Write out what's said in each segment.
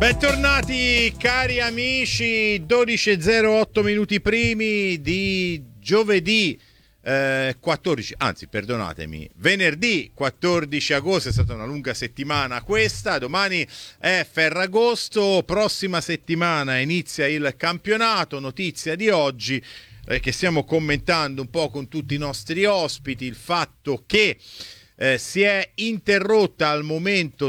Bentornati cari amici, 12:08 minuti primi di giovedì 14, anzi perdonatemi, venerdì 14 agosto. È stata una lunga settimana questa, domani è Ferragosto, prossima settimana inizia il campionato. Notizia di oggi che stiamo commentando un po' con tutti i nostri ospiti, il fatto che si è interrotta al momento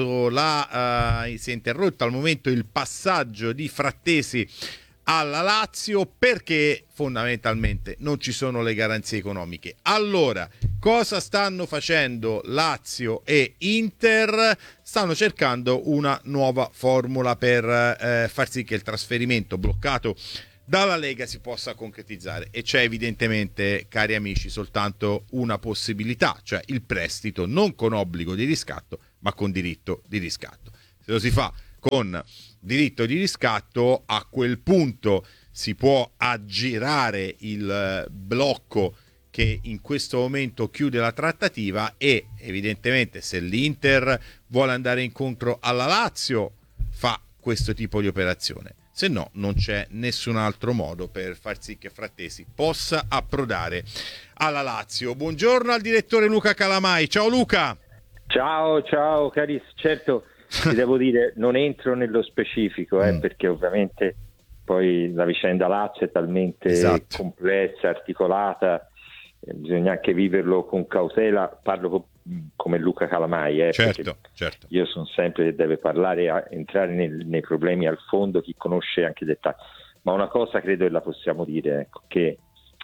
il passaggio di Frattesi alla Lazio, perché fondamentalmente non ci sono le garanzie economiche. Allora, cosa stanno facendo Lazio e Inter? Stanno cercando una nuova formula per far sì che il trasferimento bloccato dalla Lega si possa concretizzare, e c'è evidentemente, cari amici, soltanto una possibilità, cioè il prestito non con obbligo di riscatto ma con diritto di riscatto. Se lo si fa con diritto di riscatto, a quel punto si può aggirare il blocco che in questo momento chiude la trattativa, e evidentemente se l'Inter vuole andare incontro alla Lazio fa questo tipo di operazione. Se no, non c'è nessun altro modo per far sì che Frattesi possa approdare alla Lazio. Buongiorno al direttore Luca Calamai. Ciao Luca. Ciao carissimo. Certo, ti devo dire, non entro nello specifico, perché ovviamente poi la vicenda Lazio è talmente complessa, articolata, bisogna anche viverlo con cautela. Parlo come Luca Calamai, certo. Io sono sempre che deve parlare, entrare nei problemi al fondo, chi conosce anche i dettagli. Ma una cosa credo che la possiamo dire, ecco, che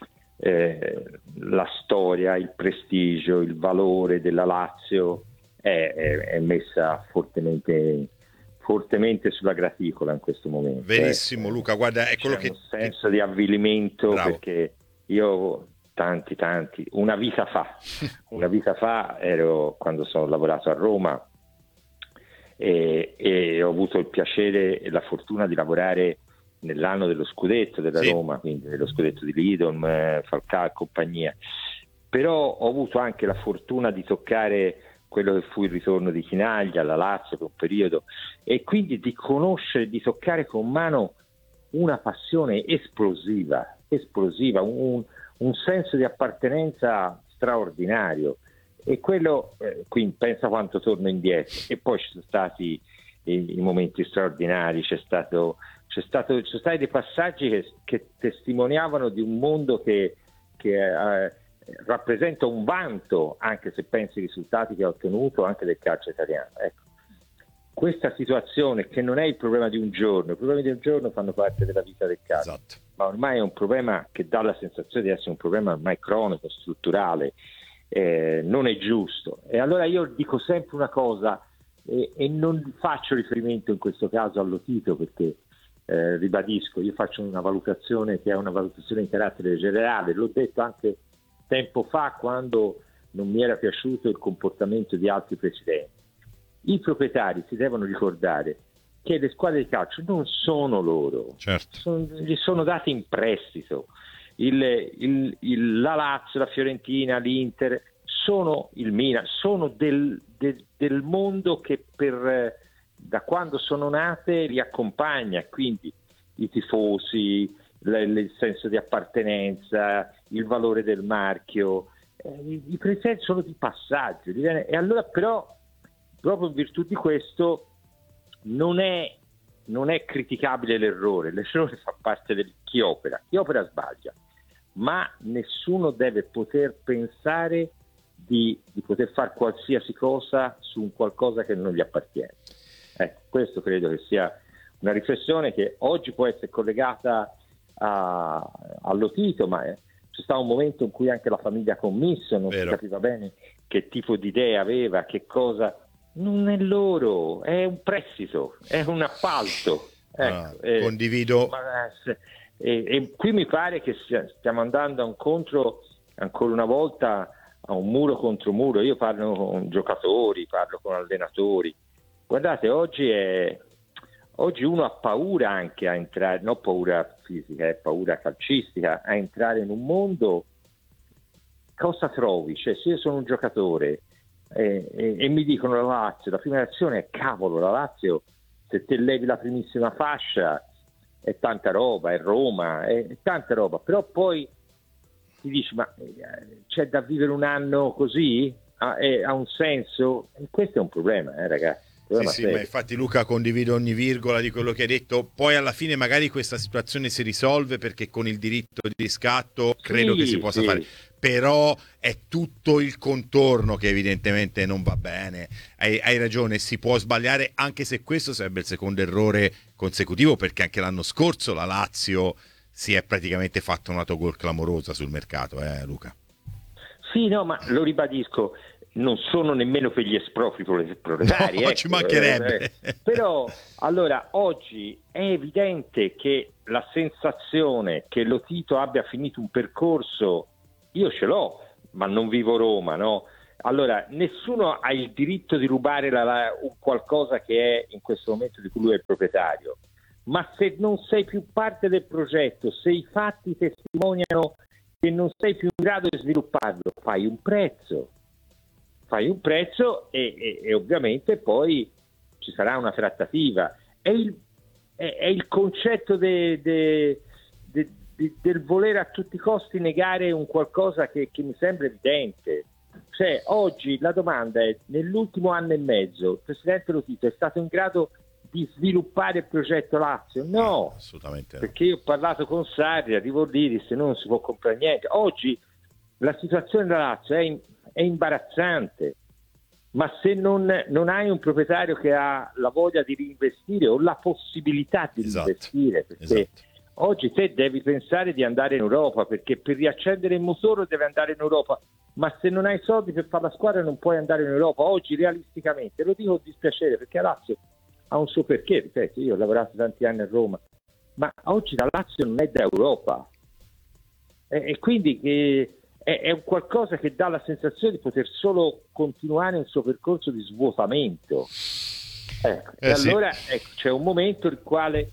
la storia, il prestigio, il valore della Lazio è messa fortemente sulla graticola in questo momento. Verissimo, Luca, guarda, è quello c'è un senso di avvilimento. Bravo. Perché io tanti una vita fa ero, quando sono lavorato a Roma, e ho avuto il piacere e la fortuna di lavorare nell'anno dello scudetto della Roma, quindi dello scudetto di Lidom, Falcao e compagnia. Però ho avuto anche la fortuna di toccare quello che fu il ritorno di Chinaglia alla Lazio per un periodo, e quindi di conoscere, di toccare con mano una passione esplosiva, un senso di appartenenza straordinario. E quello, quindi pensa quanto torno indietro. E poi ci sono stati i momenti straordinari, ci sono stati dei passaggi che testimoniavano di un mondo che rappresenta un vanto, anche se pensi ai risultati che ha ottenuto anche del calcio italiano. Ecco, questa situazione, che non è il problema di un giorno, i problemi di un giorno fanno parte della vita del calcio, ma ormai è un problema che dà la sensazione di essere un problema ormai cronico, strutturale, non è giusto. E allora io dico sempre una cosa, e non faccio riferimento in questo caso allo Tito, perché ribadisco, io faccio una valutazione che è una valutazione in carattere generale. L'ho detto anche tempo fa, quando non mi era piaciuto il comportamento di altri presidenti. I proprietari si devono ricordare che le squadre di calcio non sono loro, gli sono date in prestito. La Lazio, la Fiorentina, l'Inter, sono il Milan, sono del mondo che da quando sono nate li accompagna, quindi i tifosi, il senso di appartenenza, il valore del marchio, i preferiti sono di passaggio. E allora però, proprio in virtù di questo, non è criticabile l'errore fa parte di chi opera sbaglia, ma nessuno deve poter pensare di poter fare qualsiasi cosa su un qualcosa che non gli appartiene. Ecco, questo credo che sia una riflessione che oggi può essere collegata allo Tito, ma c'è stato un momento in cui anche la famiglia Commisso non si capiva bene che tipo di idea aveva, che cosa. Non è loro, è un prestito, è un appalto. Condivido. E qui mi pare che stiamo andando incontro ancora una volta a un muro contro muro. Io parlo con giocatori, parlo con allenatori. Guardate, oggi uno ha paura anche a entrare, non paura fisica, è paura calcistica, a entrare in un mondo. Cosa trovi? Cioè, se io sono un giocatore e mi dicono la Lazio, la prima reazione è: cavolo, la Lazio se te levi la primissima fascia è tanta roba, è Roma, è tanta roba, però poi ti dici ma c'è da vivere un anno così? Ha un senso? E questo è un problema, ragazzi. Sì, ma infatti Luca, condivido ogni virgola di quello che hai detto. Poi alla fine magari questa situazione si risolve perché con il diritto di riscatto credo che si possa fare, però è tutto il contorno che evidentemente non va bene. Hai ragione, si può sbagliare, anche se questo sarebbe il secondo errore consecutivo, perché anche l'anno scorso la Lazio si è praticamente fatto una autogol clamorosa sul mercato, Luca. Sì, no, ma lo ribadisco, non sono nemmeno per gli espropri proletari. No, ci mancherebbe. Però, allora, oggi è evidente che la sensazione che Lo Tito abbia finito un percorso, io ce l'ho, ma non vivo Roma, no? Allora, nessuno ha il diritto di rubare un qualcosa che è in questo momento di cui lui è il proprietario. Ma se non sei più parte del progetto, se i fatti testimoniano che non sei più in grado di svilupparlo, fai un prezzo e ovviamente poi ci sarà una trattativa. È il concetto del voler a tutti i costi negare un qualcosa che mi sembra evidente. Cioè, oggi la domanda è: nell'ultimo anno e mezzo il presidente Lo Tito è stato in grado di sviluppare il progetto Lazio? No, assolutamente no. Perché io ho parlato con Sarri, arrivo lì, disse non si può comprare niente. Oggi la situazione della Lazio è imbarazzante, ma se non hai un proprietario che ha la voglia di reinvestire o la possibilità di reinvestire, perché oggi te devi pensare di andare in Europa, perché per riaccendere il motore devi andare in Europa, ma se non hai soldi per fare la squadra non puoi andare in Europa. Oggi realisticamente, lo dico con dispiacere, perché la Lazio ha un suo perché, ripeto, io ho lavorato tanti anni a Roma, ma oggi la Lazio non è da Europa, e quindi è un qualcosa che dà la sensazione di poter solo continuare il suo percorso di svuotamento. Allora c'è un momento il quale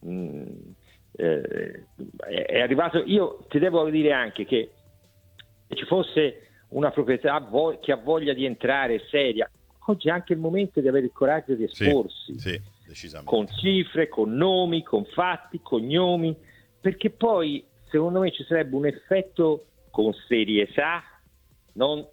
è arrivato. Io ti devo dire anche che se ci fosse una proprietà che ha voglia di entrare seria, oggi è anche il momento di avere il coraggio di esporsi, decisamente, con cifre, con nomi, con fatti, cognomi, perché poi secondo me ci sarebbe un effetto con serietà, non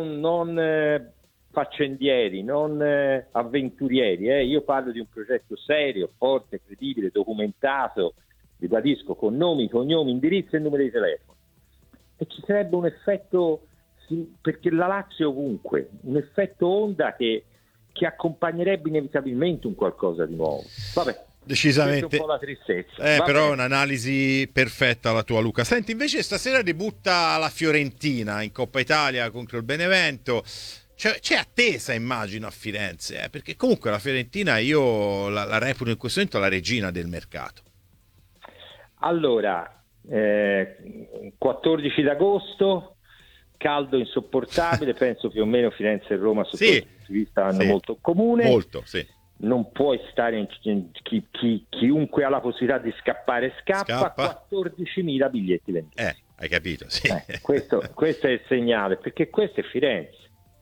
faccendieri, non avventurieri. Io parlo di un progetto serio, forte, credibile, documentato, ribadisco, con nomi, cognomi, indirizzo e numero di telefono. E ci sarebbe un effetto, perché la Lazio è ovunque, un effetto onda che accompagnerebbe inevitabilmente un qualcosa di nuovo. Vabbè, decisamente un po' la tristezza. Però è un'analisi perfetta la tua, Luca. Senti, invece stasera debutta la Fiorentina in Coppa Italia contro il Benevento. C'è attesa, immagino, a Firenze, perché comunque la Fiorentina io la reputo in questo momento la regina del mercato. Allora, 14 d'agosto, caldo insopportabile, penso più o meno Firenze e Roma sotto questo punto di vista hanno molto in comune. Molto, non puoi stare chiunque ha la possibilità di scappare scappa. 14.000 biglietti venduti. Hai capito? Questo è il segnale, perché questo è Firenze.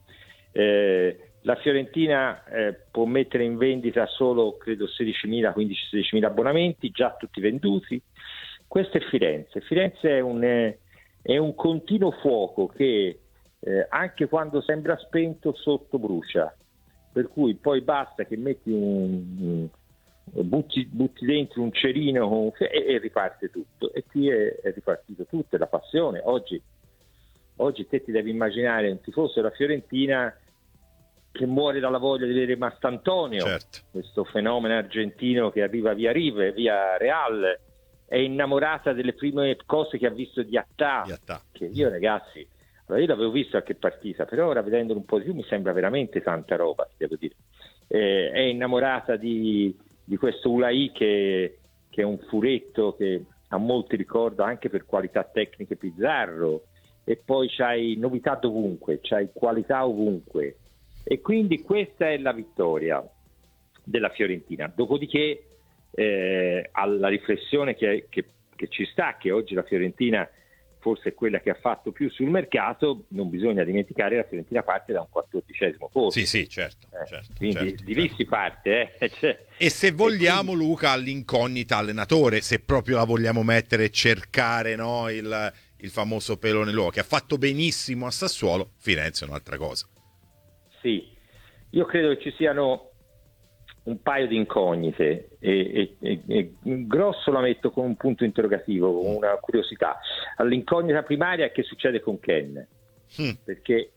La Fiorentina può mettere in vendita solo credo 15-16.000 abbonamenti, già tutti venduti. Questo è Firenze. Firenze è un continuo fuoco che anche quando sembra spento sotto brucia, per cui poi basta che metti butti dentro un cerino e riparte tutto. E qui è ripartito tutto, è la passione. Oggi te ti devi immaginare un tifoso della Fiorentina che muore dalla voglia di vedere Mastantonio, questo fenomeno argentino che arriva via Rive, via Real, è innamorata delle prime cose che ha visto di Attà. Che io, ragazzi, allora io l'avevo visto qualche partita, però ora vedendolo un po' di più mi sembra veramente tanta roba, devo dire. È innamorata di questo Ulai che è un furetto che a molti ricorda anche per qualità tecniche Pizzarro, e poi c'hai novità dovunque, c'hai qualità ovunque, e quindi questa è la vittoria della Fiorentina. Dopodiché alla riflessione che ci sta, che oggi la Fiorentina forse è quella che ha fatto più sul mercato, non bisogna dimenticare che la Fiorentina parte da un 14° posto. Sì, certo. Quindi di lì si parte. Cioè, e se vogliamo, quindi, Luca, all'incognita allenatore, se proprio la vogliamo mettere e cercare, no, il famoso pelo nell'uovo, che ha fatto benissimo a Sassuolo, Firenze è un'altra cosa. Sì, io credo che ci siano un paio di incognite e grosso la metto con un punto interrogativo, con una curiosità. All'incognita primaria è che succede con Ken, perché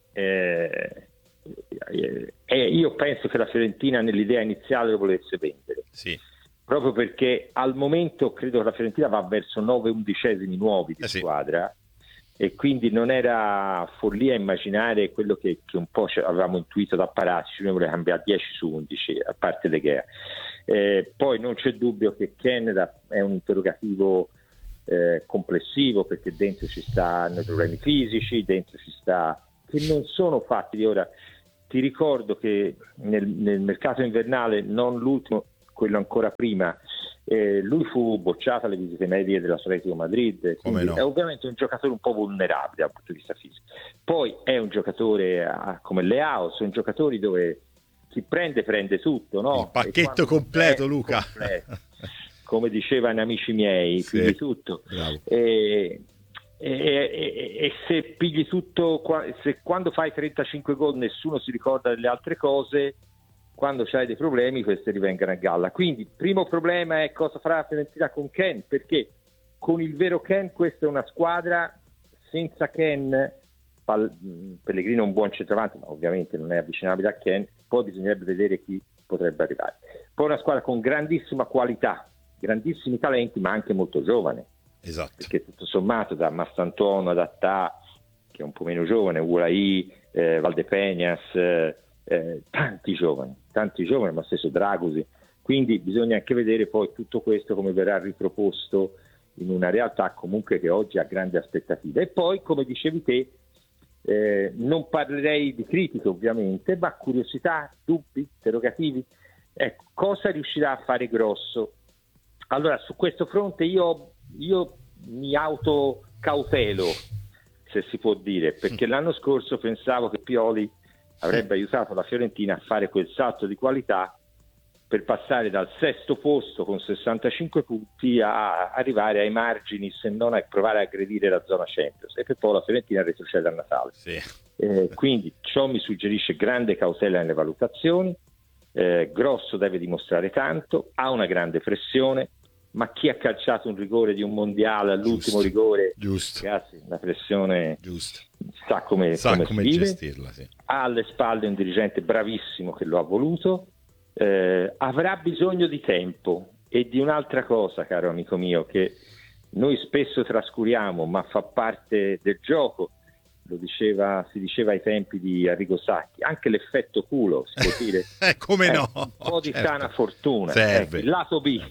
io penso che la Fiorentina nell'idea iniziale lo volesse vendere, proprio perché al momento credo che la Fiorentina va verso 9/11 nuovi di squadra, e quindi non era follia immaginare quello che un po' avevamo intuito da Paratici, noi volevamo cambiare 10 su 11 a parte De Gea. Poi non c'è dubbio che Ken è un interrogativo complessivo, perché dentro ci stanno problemi fisici, dentro ci sta, che non sono fatti di ora. Ti ricordo che nel mercato invernale, non l'ultimo, quello ancora prima, lui fu bocciato alle visite medie dell'Atletico Madrid. No? È ovviamente un giocatore un po' vulnerabile dal punto di vista fisico. Poi è un giocatore come Leao, sono giocatori dove chi prende tutto, no? Il pacchetto completo, Luca. Completo, come dicevano amici miei, pigli tutto. E se pigli tutto, se quando fai 35 gol nessuno si ricorda delle altre cose, quando c'hai dei problemi questi rivengano a galla. Quindi il primo problema è cosa farà la Fiorentina con Ken, perché con il vero Ken questa è una squadra. Senza Ken, Pellegrino è un buon centravanti, ma ovviamente non è avvicinabile a Ken, poi bisognerebbe vedere chi potrebbe arrivare. Poi una squadra con grandissima qualità, grandissimi talenti, ma anche molto giovane. Esatto. Perché tutto sommato da Mastantuono ad Attà, che è un po' meno giovane, Ulai, Valdepeñas, tanti giovani, ma stesso Dragosi. Quindi bisogna anche vedere poi tutto questo come verrà riproposto in una realtà comunque che oggi ha grandi aspettative. E poi, come dicevi te, non parlerei di critiche ovviamente, ma curiosità, dubbi, interrogativi. Cosa riuscirà a fare grosso? Allora, su questo fronte io mi autocautelo, se si può dire, perché l'anno scorso pensavo che Pioli avrebbe aiutato la Fiorentina a fare quel salto di qualità per passare dal 6° posto con 65 punti a arrivare ai margini, se non a provare a aggredire la zona Champions, e poi la Fiorentina retrocede a Natale. Quindi ciò mi suggerisce grande cautela nelle valutazioni. Grosso deve dimostrare tanto, ha una grande pressione, ma chi ha calciato un rigore di un mondiale all'ultimo rigore, ragazzi, la pressione sa come gestirla, ha alle spalle un dirigente bravissimo che lo ha voluto. Avrà bisogno di tempo e di un'altra cosa, caro amico mio, che noi spesso trascuriamo, ma fa parte del gioco. Si diceva ai tempi di Arrigo Sacchi, anche l'effetto culo, si può dire. Come no? Un po' di sana fortuna. Serve. Lato B.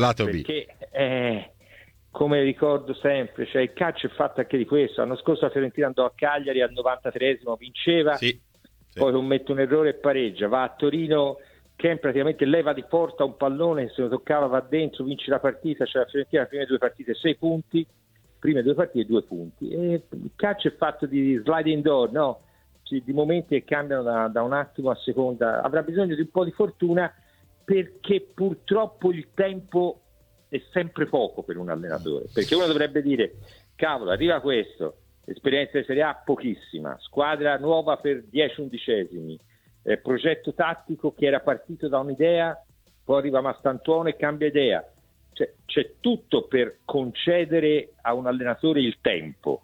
Perché come ricordo sempre, cioè il calcio è fatto anche di questo. L'anno scorso la Fiorentina andò a Cagliari al 93esimo, vinceva, poi commette un errore e pareggia, va a Torino, Ken praticamente leva di porta un pallone, se lo toccava va dentro, vince la partita, cioè la Fiorentina le prime 2 partite 6 punti, prime 2 partite 2 punti. E il calcio è fatto di sliding door, no? Di momenti che cambiano da un attimo a seconda. Avrà bisogno di un po' di fortuna, perché purtroppo il tempo è sempre poco per un allenatore, perché uno dovrebbe dire cavolo, arriva questo, esperienza di Serie A pochissima, squadra nuova per 10/11, progetto tattico che era partito da un'idea, poi arriva Mastantuono e cambia idea, cioè, c'è tutto per concedere a un allenatore il tempo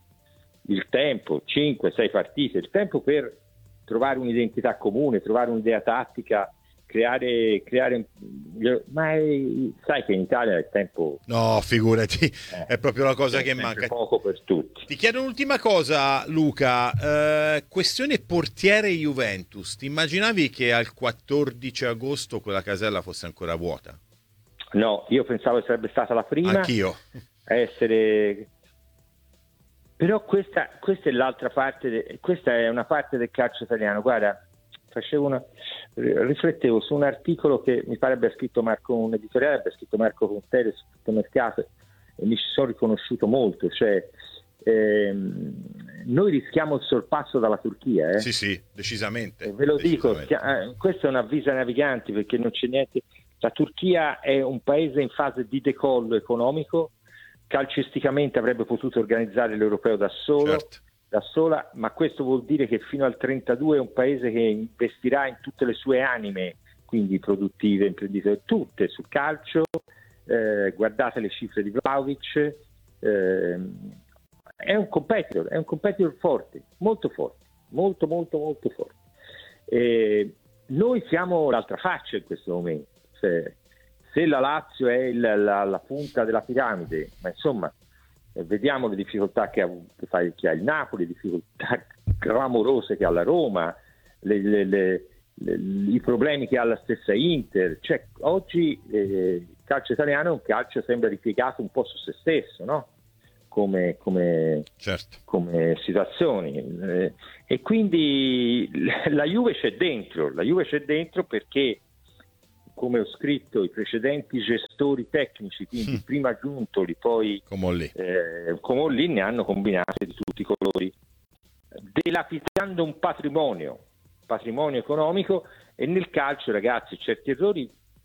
5-6 partite, il tempo per trovare un'identità comune, trovare un'idea tattica, creare ma sai che in Italia il tempo, no, figurati, è proprio la cosa che manca, poco per tutti. Ti chiedo un'ultima cosa, Luca, questione portiere Juventus. Ti immaginavi che al 14 agosto quella casella fosse ancora vuota? No, io pensavo che sarebbe stata la prima. Anch'io. A essere. Però questa è l'altra parte, questa è una parte del calcio italiano. Guarda, riflettevo su un articolo che mi pare abbia scritto un editoriale abbia scritto Marco Conteri su Tutto Mercato, e mi ci sono riconosciuto molto, cioè noi rischiamo il sorpasso dalla Turchia. Sì, decisamente. E ve lo dico, questo è un avviso ai naviganti, perché non c'è niente. La Turchia è un paese in fase di decollo economico, calcisticamente avrebbe potuto organizzare l'Europeo da sola, ma questo vuol dire che fino al 32 è un paese che investirà in tutte le sue anime, quindi produttive, imprenditoriali, tutte sul calcio. Guardate le cifre di Vlahovic, è un competitor forte, molto forte, molto forte. Noi siamo l'altra faccia in questo momento. Se la Lazio è la punta della piramide, ma insomma vediamo le difficoltà che ha il Napoli, le difficoltà clamorose che ha la Roma, i problemi che ha la stessa Inter. Cioè, oggi il calcio italiano è un calcio sembra ripiegato un po' su se stesso, no? Come situazioni, e quindi la Juve c'è dentro perché, come ho scritto, i precedenti gestori tecnici, quindi prima Giuntoli, poi Comolli, ne hanno combinate di tutti i colori, dilapidando un patrimonio economico. E nel calcio, ragazzi, certi errori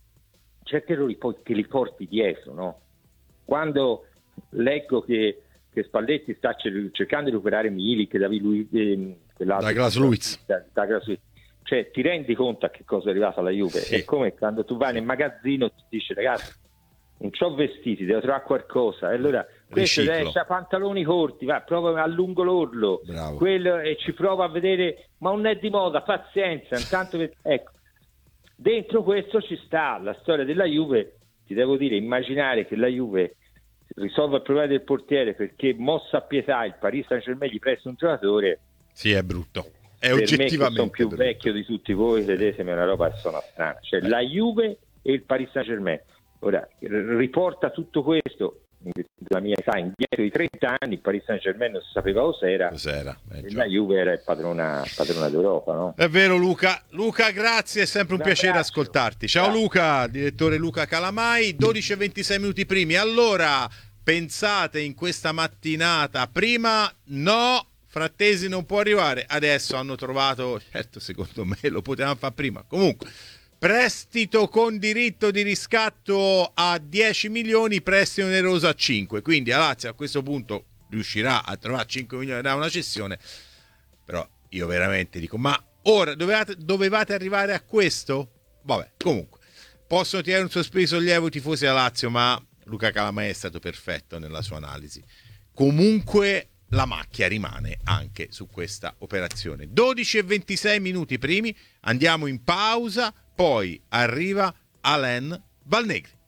poi te li porti dietro, no? Quando leggo che Spalletti sta cercando di recuperare Milik, Douglas Luiz, cioè ti rendi conto a che cosa è arrivata la Juve? È come quando tu vai nel magazzino e ti dici: ragazzi, non c'ho vestiti, devo trovare qualcosa, e allora questo c'ha pantaloni corti, va, prova allungo l'orlo, quello, e ci prova a vedere, ma non è di moda, pazienza, intanto ecco, dentro questo ci sta la storia della Juve. Ti devo dire, immaginare che la Juve risolva il problema del portiere perché, mossa a pietà, il Paris Saint-Germain gli presta un giocatore, è brutto. È per oggettivamente me, che sono più brutto. Vecchio di tutti voi, vedetemi, è una roba che suona strana. Cioè la Juve e il Paris Saint-Germain. Ora riporta tutto questo, la mia età, indietro di 30 anni. Il Paris Saint-Germain non si sapeva cos'era. E la Juve era padrona d'Europa, no? È vero, Luca, grazie, è sempre un piacere ascoltarti. Ciao Luca, direttore Luca Calamai. 12:26 minuti primi. Allora, pensate in questa mattinata, prima no, Frattesi non può arrivare, adesso hanno trovato, certo, secondo me lo potevamo fare prima, comunque prestito con diritto di riscatto a 10 milioni, prestito oneroso a 5, quindi la Lazio a questo punto riuscirà a trovare 5 milioni da una cessione. Però io veramente dico, ma ora dovevate arrivare a questo? Vabbè, comunque possono tirare un sospiro di sollievo i tifosi della Lazio, ma Luca Calamai è stato perfetto nella sua analisi. Comunque la macchia rimane anche su questa operazione. 12:26 minuti primi, andiamo in pausa, poi arriva Alain Valnegri.